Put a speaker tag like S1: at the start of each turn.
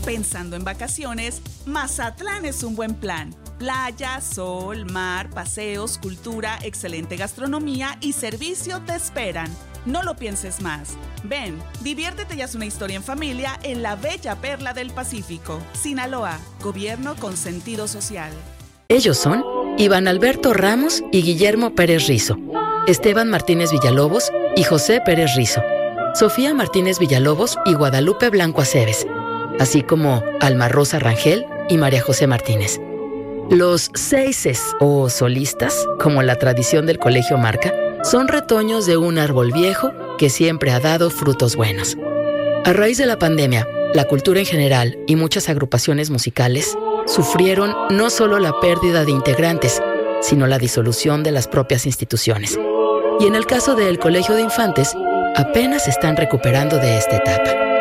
S1: Pensando en vacaciones, Mazatlán es un buen plan. Playa, sol, mar, paseos, cultura, excelente gastronomía y servicio te esperan. No lo pienses más. Ven, diviértete y haz una historia en familia en la bella perla del Pacífico. Sinaloa, gobierno con sentido social.
S2: Ellos son Iván Alberto Ramos y Guillermo Pérez Rizo, Esteban Martínez Villalobos y José Pérez Rizo, Sofía Martínez Villalobos y Guadalupe Blanco Aceves, así como Alma Rosa Rangel y María José Martínez. Los seises o solistas, como la tradición del colegio marca, son retoños de un árbol viejo que siempre ha dado frutos buenos. A raíz de la pandemia, la cultura en general y muchas agrupaciones musicales sufrieron no solo la pérdida de integrantes, sino la disolución de las propias instituciones. Y en el caso del Colegio de Infantes, apenas se están recuperando de esta etapa.